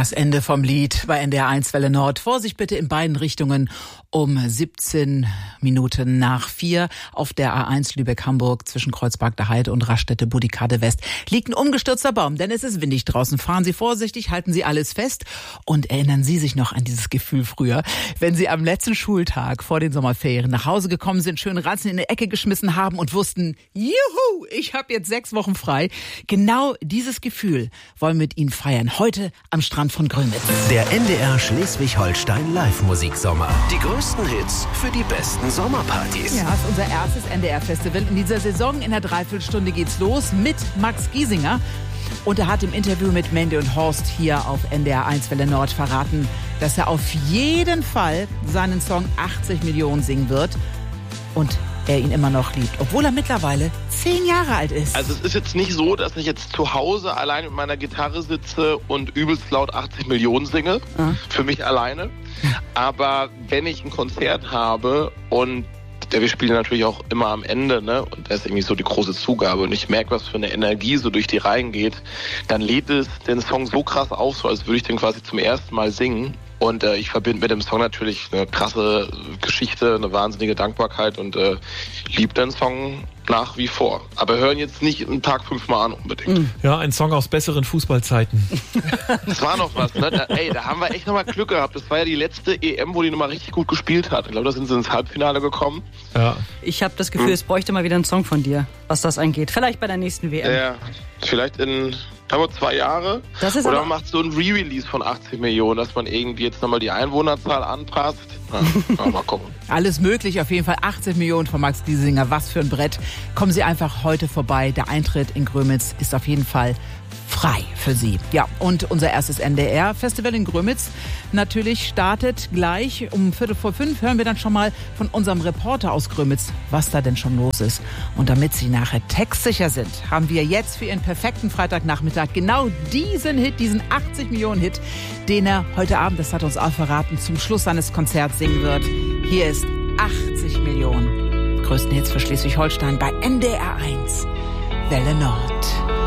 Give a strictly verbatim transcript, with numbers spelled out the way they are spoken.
Das Ende vom Lied bei N D R eins Welle Nord. Vorsicht bitte in beiden Richtungen um siebzehn Minuten nach vier auf der A eins Lübeck-Hamburg zwischen Kreuzberg der Heide und Raststätte-Budikade West liegt ein umgestürzter Baum, denn es ist windig draußen. Fahren Sie vorsichtig, halten Sie alles fest und erinnern Sie sich noch an dieses Gefühl früher, wenn Sie am letzten Schultag vor den Sommerferien nach Hause gekommen sind, schön Ranzen in die Ecke geschmissen haben und wussten, juhu, ich habe jetzt sechs Wochen frei. Genau dieses Gefühl wollen wir mit Ihnen feiern. Heute am Strand von Grömitz. Der N D R Schleswig-Holstein Live-Musiksommer. Die größten Hits für die besten Sommerpartys. Ja, das ist unser erstes N D R-Festival in dieser Saison. In einer Dreiviertelstunde geht's los mit Max Giesinger. Und er hat im Interview mit Mandy und Horst hier auf N D R eins Welle Nord verraten, dass er auf jeden Fall seinen Song achtzig Millionen singen wird. Und er ihn immer noch liebt, obwohl er mittlerweile zehn Jahre alt ist. Also es ist jetzt nicht so, dass ich jetzt zu Hause allein mit meiner Gitarre sitze und übelst laut achtzig Millionen singe, mhm. für mich alleine. Aber wenn ich ein Konzert habe und ja, wir spielen natürlich auch immer am Ende, ne? Und da ist irgendwie so die große Zugabe und ich merke, was für eine Energie so durch die Reihen geht, dann lädt es den Song so krass auf, so als würde ich den quasi zum ersten Mal singen. Und äh, ich verbinde mit dem Song natürlich eine krasse Geschichte, eine wahnsinnige Dankbarkeit und äh, liebe den Song nach wie vor. Aber hören jetzt nicht einen Tag fünfmal an unbedingt. Ja, ein Song aus besseren Fußballzeiten. Das war noch was, ne? Da, ey, da haben wir echt nochmal Glück gehabt. Das war ja die letzte E M, wo die nochmal richtig gut gespielt hat. Ich glaube, da sind sie ins Halbfinale gekommen. Ja. Ich habe das Gefühl, hm. es bräuchte mal wieder einen Song von dir, was das angeht. Vielleicht bei der nächsten W M. Ja, vielleicht in... haben wir zwei Jahre. Das ist Oder aber man macht so ein Re-Release von achtzig Millionen, dass man irgendwie jetzt nochmal die Einwohnerzahl anpasst. Ja, mal gucken. Alles möglich, auf jeden Fall achtzig Millionen von Max Giesinger. Was für ein Brett. Kommen Sie einfach heute vorbei. Der Eintritt in Grömitz ist auf jeden Fall frei für Sie. Ja, und unser erstes N D R-Festival in Grömitz natürlich startet gleich. Um Viertel vor fünf hören wir dann schon mal von unserem Reporter aus Grömitz, was da denn schon los ist. Und damit Sie nachher textsicher sind, haben wir jetzt für Ihren perfekten Freitagnachmittag genau diesen Hit, diesen achtzig Millionen Hit, den er heute Abend, das hat er uns auch verraten, zum Schluss seines Konzerts singen wird. Hier ist achtzig Millionen. Größten Hits für Schleswig-Holstein bei N D R eins Welle Nord.